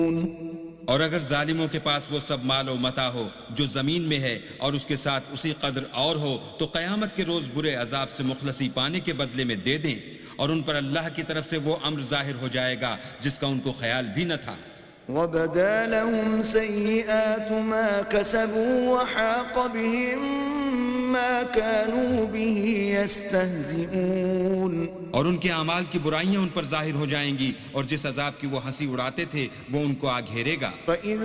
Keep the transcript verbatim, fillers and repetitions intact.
और अगर जालिमों के पास वो सब माल और मता हो जो जमीन में है और उसके साथ उसी कदर और हो तो क़यामत के रोज बुरे अजाब से मुखलसी पाने के बदले में दे दें और उन पर अल्लाह की तरफ से वो अम्र जाहिर हो जाएगा जिसका उनको ख्याल भी न था। वबदा लहुम सय्यिआतु मा कसबू वहाक़ बिहिम मा कानू बिही यस्तहज़िऊन, और उनके अमाल की बुराइयां उन पर जाहिर हो जाएंगी और जिस अजाब की वो हंसी उड़ाते थे वो उनको आ घेरेगा।